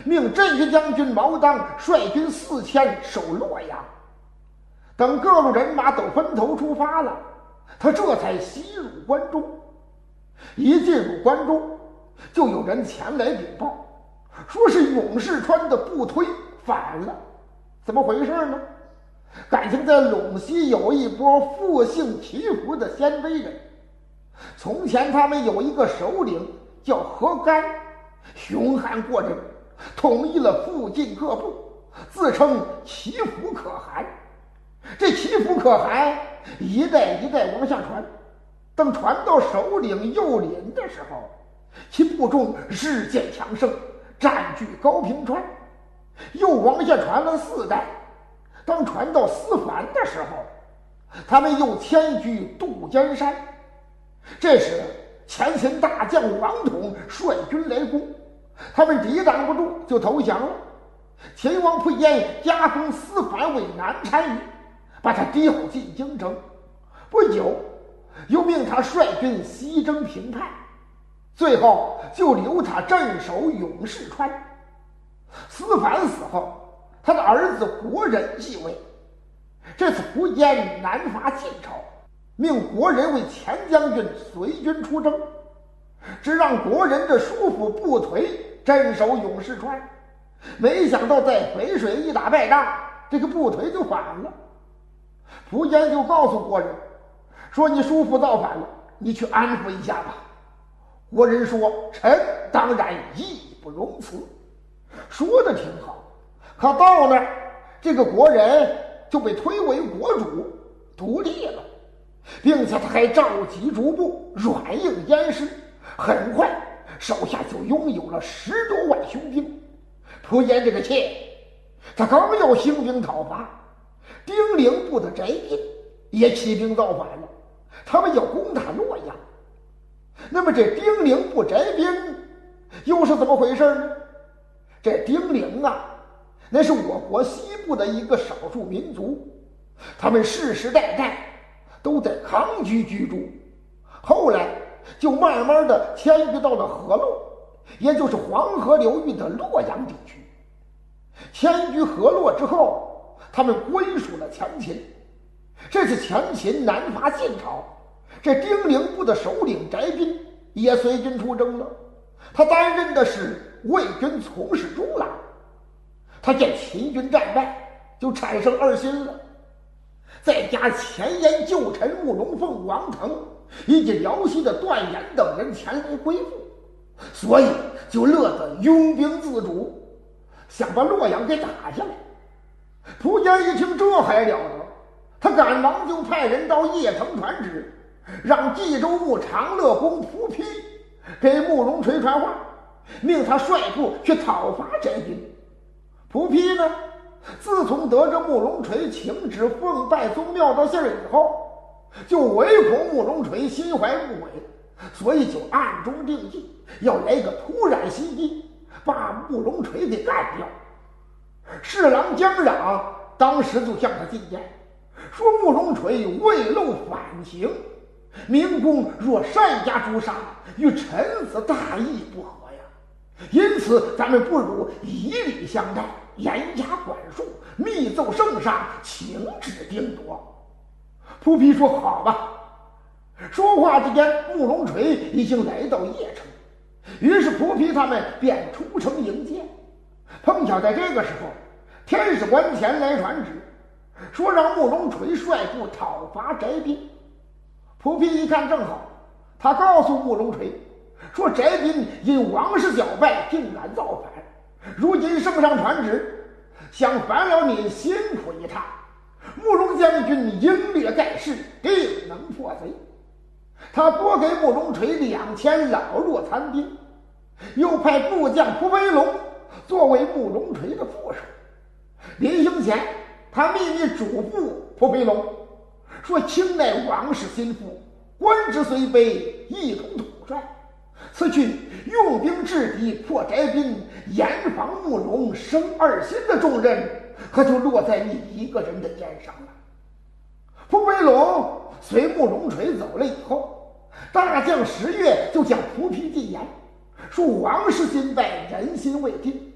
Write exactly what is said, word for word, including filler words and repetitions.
命镇军将军毛当率军四千守洛阳。等各路人马都分头出发了，他这才西入关中。一进入关中，就有人前来禀报，说是永世川的部推反了。怎么回事呢？感情在陇西有一波复姓祈福的鲜卑人。从前他们有一个首领叫何干，凶悍过人，统一了附近各部，自称祈福可汗。这祈福可汗一代一代往下传，等传到首领右领的时候，其部众日渐强盛，占据高平川。又往下传了四代，当传到思凡的时候，他们又迁居杜鹃山。这时前秦大将王统率军来攻，他们抵挡不住，就投降了。秦王溥仪加封思凡为南单于，把他调进京城。不久又命他率军西征平叛，最后就留他镇守永世川。思凡死后，他的儿子国人继位。这次苻坚南伐晋朝，命国人为前将军随军出征，只让国人的叔父部推镇守永世川。没想到在淝水一打败仗，这个部推就反了。苻坚就告诉国人说：“你叔父造反了，你去安抚一下吧。”国人说：“臣当然义不容辞。”说的挺好，可到那儿，这个国人就被推为国主，独立了，并且他还召集诸部，软硬兼施，很快手下就拥有了十多万雄兵。苻坚这个妾，他刚要兴兵讨伐，丁零部的翟斌也起兵造反了，他们要攻打洛阳。那么这丁零部翟斌又是怎么回事呢？这丁零啊，那是我国西部的一个少数民族，他们世世代代都在康居居住，后来就慢慢的迁居到了河洛，也就是黄河流域的洛阳地区。迁居河洛之后，他们归属了前秦。这次前秦南伐晋朝，这丁零部的首领翟斌也随军出征了，他担任的是卫军从事中郎。他见秦军战败，就产生二心了，再加前燕旧臣慕容凤、王腾以及辽西的段延等人前来归附，所以就乐得拥兵自主，想把洛阳给打下来。苻坚一听这还了得，他赶忙就派人到邺城传旨，让冀州牧长乐公蒲丕给慕容垂传话，命他率部去讨伐翟斌。蒲丕呢，自从得知慕容垂请旨奉拜宗庙的信儿以后，就唯恐慕容垂心怀不轨，所以就暗中定计，要来个突然袭击，把慕容垂给干掉。侍郎姜壤当时就向他进谏，说慕容垂未露反情，明公若善加诛杀，与臣子大义不合呀。因此咱们不如以礼相待，严加管束，密奏圣上，请旨定夺。蒲丕说：“好吧。”说话之间，慕容垂已经来到邺城，于是蒲丕他们便出城迎接。碰巧在这个时候，天使官前来传旨，说让慕容垂率部讨伐翟斌。蒲丕一看正好，他告诉慕容垂说：“翟斌因王室搅败，竟然造反，如今圣上传旨，想烦了你辛苦一趟。慕容将军英略盖世，定能破贼。”他拨给慕容垂两千老弱残兵，又派部将蒲飞龙作为慕容垂的副手。临行前，他秘密嘱咐蒲飞龙说：“卿乃王室心腹，官职虽卑，一统统帅。此去用兵制敌，破翟斌，严防慕容生二心的重任，可就落在你一个人的肩上了。”蒲飞龙随慕容垂走了以后，大将十月就将蒲丕进言，说王室新败，人心未定，